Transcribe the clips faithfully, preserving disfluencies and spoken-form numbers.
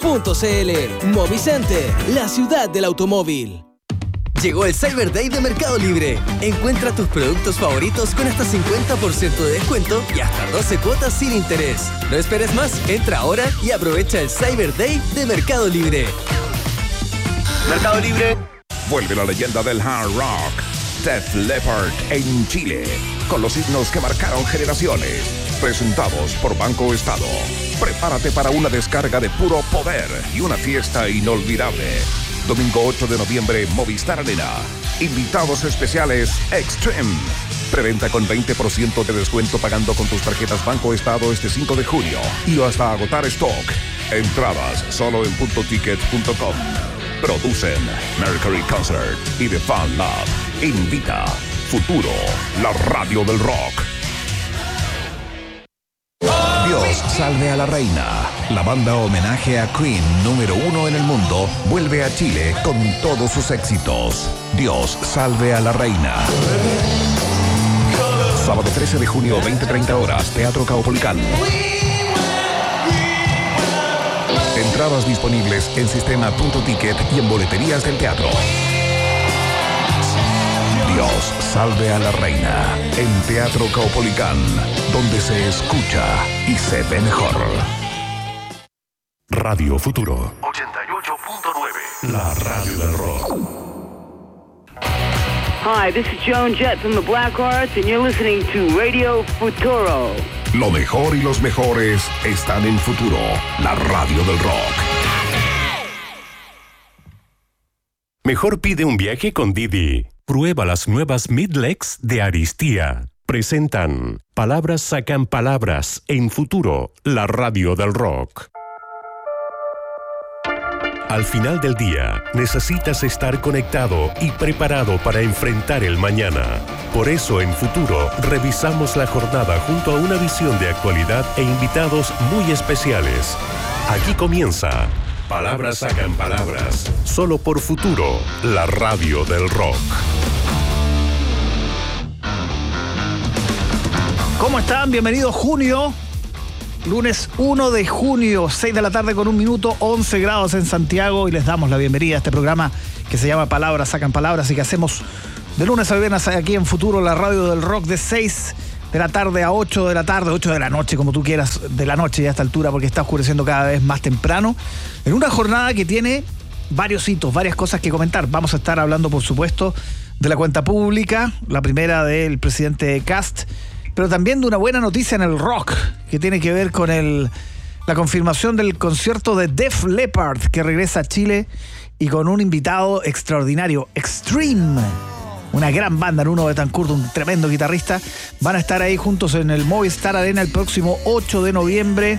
punto c l. Movicenter, la ciudad del automóvil. Llegó el Cyber Day de Mercado Libre. Encuentra tus productos favoritos con hasta cincuenta por ciento de descuento y hasta doce cuotas sin interés. No esperes más, entra ahora y aprovecha el Cyber Day de Mercado Libre. Mercado Libre. Vuelve la leyenda del hard rock, Def Leppard en Chile, con los himnos que marcaron generaciones. Presentados por Banco Estado. Prepárate para una descarga de puro poder y una fiesta inolvidable. Domingo ocho de noviembre, Movistar Arena. Invitados especiales Extreme. Preventa con veinte por ciento de descuento pagando con tus tarjetas Banco Estado este cinco de junio y hasta agotar stock. Entradas solo en punto ticket punto com. Producen Mercury Concert y The Fan Lab. Invita Futuro, la radio del rock. Dios salve a la reina. La banda homenaje a Queen número uno en el mundo vuelve a Chile con todos sus éxitos. Dios salve a la reina. Sábado trece de junio, veinte treinta horas, Teatro Caupolicán. Entradas disponibles en sistema punto ticket y en boleterías del teatro. Dios salve a la reina en Teatro Caupolicán, donde se escucha y se ve mejor. Radio Futuro ochenta y ocho punto nueve. La radio del rock. Hi, this is Joan Jett from the Black Hearts and you're listening to Radio Futuro. Lo mejor y los mejores están en Futuro, la radio del rock. Mejor pide un viaje con Didi. Prueba las nuevas Midlex de Aristía. Presentan Palabras sacan palabras en Futuro, la radio del rock. Al final del día, necesitas estar conectado y preparado para enfrentar el mañana. Por eso en Futuro revisamos la jornada junto a una visión de actualidad e invitados muy especiales. Aquí comienza Palabras sacan palabras, solo por Futuro, la radio del rock. ¿Cómo están? Bienvenidos junio. Lunes uno de junio, seis de la tarde con un minuto, once grados en Santiago y les damos la bienvenida a este programa que se llama Palabras sacan palabras y que hacemos de lunes a viernes aquí en Futuro, la radio del rock, de seis de la tarde a ocho de la tarde, ocho de la noche, como tú quieras, de la noche ya a esta altura porque está oscureciendo cada vez más temprano, en una jornada que tiene varios hitos, varias cosas que comentar. Vamos a estar hablando, por supuesto, de la cuenta pública, la primera del presidente Kast, pero también de una buena noticia en el rock, que tiene que ver con el, la confirmación del concierto de Def Leppard, que regresa a Chile y con un invitado extraordinario, Extreme, una gran banda, Nuno Betancourt, un tremendo guitarrista. Van a estar ahí juntos en el Movistar Arena el próximo ocho de noviembre.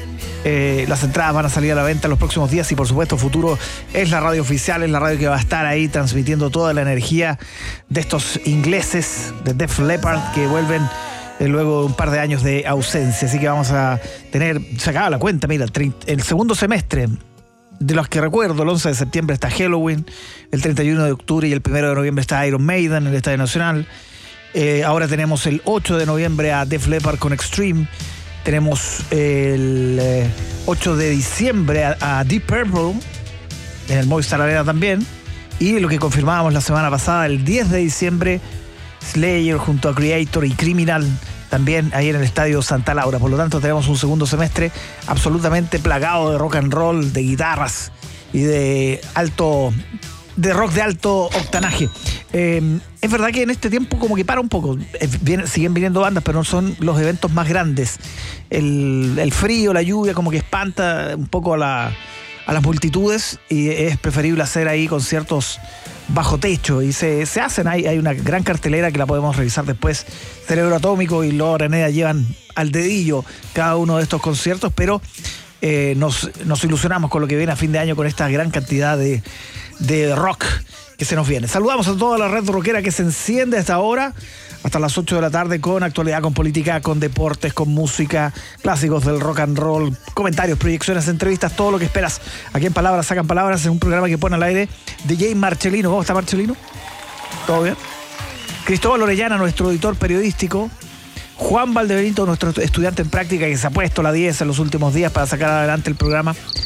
Eh, las entradas van a salir a la venta en los próximos días y por supuesto Futuro es la radio oficial, es la radio que va a estar ahí transmitiendo toda la energía de estos ingleses de Def Leppard que vuelven luego de un par de años de ausencia. Así que vamos a tener, se acaba la cuenta, mira, el, el segundo semestre, de los que recuerdo, el once de septiembre está Halloween, el treinta y uno de octubre y el primero de noviembre está Iron Maiden en el Estadio Nacional. Eh, ahora tenemos el ocho de noviembre a Def Leppard con Extreme. Tenemos el eh, ocho de diciembre a, a Deep Purple en el Movistar Arena también. Y lo que confirmábamos la semana pasada, el diez de diciembre, Slayer junto a Creator y Criminal también ahí en el Estadio Santa Laura. Por lo tanto tenemos un segundo semestre absolutamente plagado de rock and roll, de guitarras y de alto, de rock de alto octanaje. Eh, es verdad que en este tiempo como que para un poco, eh, viene, siguen viniendo bandas, pero no son los eventos más grandes. El, el frío, la lluvia como que espanta un poco a, la, a las multitudes y es preferible hacer ahí conciertos bajo techo y se, se hacen, hay, hay una gran cartelera que la podemos revisar después. Cerebro Atómico y Loa Araneda llevan al dedillo cada uno de estos conciertos, pero eh, nos, nos ilusionamos con lo que viene a fin de año con esta gran cantidad de, de rock que se nos viene. Saludamos a toda la red rockera que se enciende hasta ahora, hasta las ocho de la tarde, con actualidad, con política, con deportes, con música, clásicos del rock and roll, comentarios, proyecciones, entrevistas, todo lo que esperas aquí en Palabras Sacan Palabras, en un programa que pone al aire D J Marcelino. ¿Cómo está Marcelino? ¿Todo bien? Cristóbal Orellana, nuestro editor periodístico. Juan Valdebenito, nuestro estudiante en práctica que se ha puesto la diez en los últimos días para sacar adelante el programa.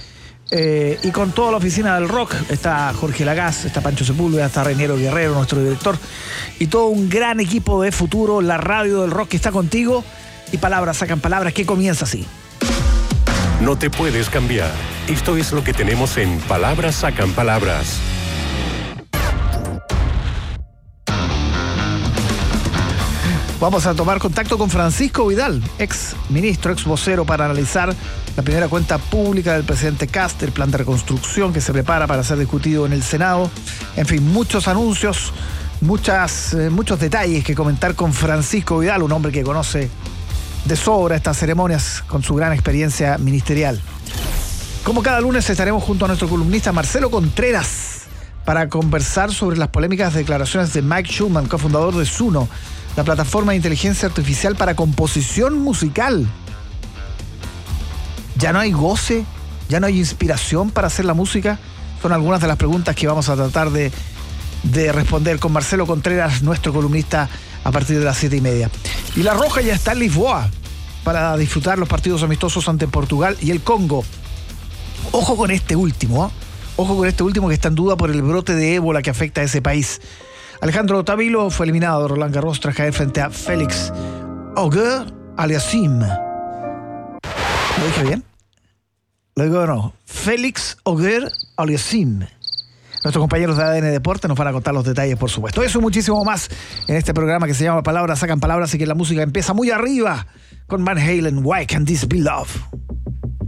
Eh, y con toda la oficina del rock, está Jorge Lagaz, está Pancho Sepúlveda, está Reiniero Guerrero, nuestro director, y todo un gran equipo de Futuro, la radio del rock que está contigo, y Palabras Sacan Palabras, que comienza así. No te puedes cambiar. Esto es lo que tenemos en Palabras Sacan Palabras. Vamos a tomar contacto con Francisco Vidal, ex ministro, ex vocero, para analizar la primera cuenta pública del presidente Kast, el plan de reconstrucción que se prepara para ser discutido en el Senado. En fin, muchos anuncios, muchas, eh, muchos detalles que comentar con Francisco Vidal, un hombre que conoce de sobra estas ceremonias con su gran experiencia ministerial. Como cada lunes estaremos junto a nuestro columnista Marcelo Contreras para conversar sobre las polémicas declaraciones de Mike Schumann, cofundador de Suno, la plataforma de inteligencia artificial para composición musical. ¿Ya no hay goce? ¿Ya no hay inspiración para hacer la música? Son algunas de las preguntas que vamos a tratar de, de responder con Marcelo Contreras, nuestro columnista, a partir de las siete y media. Y La Roja ya está en Lisboa para disfrutar los partidos amistosos ante Portugal y el Congo. Ojo con este último, ¿eh? Ojo con este último que está en duda por el brote de ébola que afecta a ese país. Alejandro Tavilo fue eliminado de Roland Garros tras caer frente a Félix Auger-Aliassime. ¿Lo dije bien? Lo digo o no. Félix Auger-Aliassime. Nuestros compañeros de A D N Deporte nos van a contar los detalles, por supuesto. Eso y muchísimo más en este programa que se llama Palabras Sacan Palabras, y que la música empieza muy arriba con Van Halen, Why Can't This Be Love?